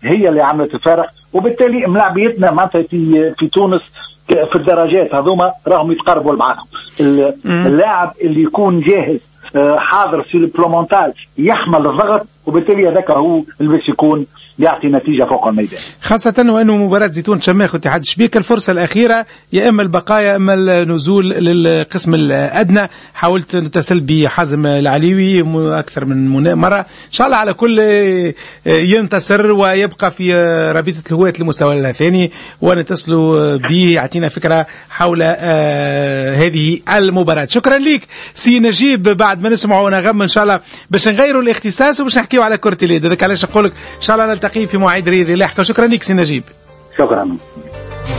هي اللي عملت الفارق. وبالتالي ملاعبيتنا معناتها في تونس في الدرجات هذوما راهم يتقربوا لبعضهم. اللاعب اللي يكون جاهز حاضر في البلومونتال يحمل الضغط، وبالتالي هذاك هو اللي باش يكون يعطي نتيجة فوق الميدان. خاصة وأنه مباراة زيتون شماخ واتحاد شبيك الفرصة الأخيرة يا إما البقاء يا إما النزول للقسم الأدنى. حاولت نتصل بحازم العليوي أكثر من مرة، إن شاء الله على كل ينتصر ويبقى في رابطة الهواة المستوى الثاني، ونتصلوا به يعطينا فكرة حول هذه المباراة. شكرا لك سي نجيب. بعد ما نسمعوا نغم إن شاء الله باش نغيروا الاختصاص وباش نحكيوا على كرة اليد، هذاك علاش نقول لك إن شاء الله نلتقي في مواعيد رياضية لاحقة. شكرا لك سي نجيب. شكرا.